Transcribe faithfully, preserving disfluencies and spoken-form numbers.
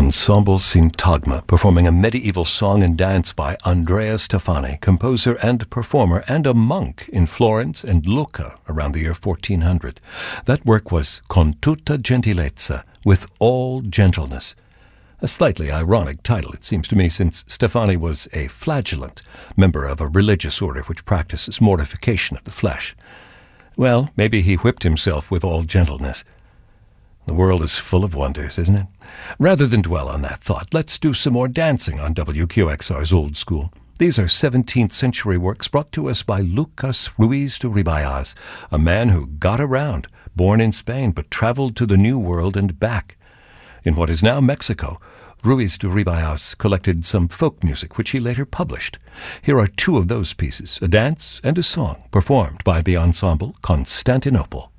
Ensemble Syntagma, performing a medieval song and dance by Andrea Stefani, composer and performer and a monk in Florence and Lucca around the year fourteen hundred. That work was Con tutta gentilezza, with all gentleness. A slightly ironic title, it seems to me, since Stefani was a flagellant, member of a religious order which practices mortification of the flesh. Well, maybe he whipped himself with all gentleness. The world is full of wonders, isn't it? Rather than dwell on that thought, let's do some more dancing on W Q X R's Old School. These are seventeenth century works brought to us by Lucas Ruiz de Ribayas, a man who got around, born in Spain but traveled to the New World and back. In what is now Mexico, Ruiz de Ribayas collected some folk music which he later published. Here are two of those pieces, a dance and a song, performed by the ensemble Constantinople.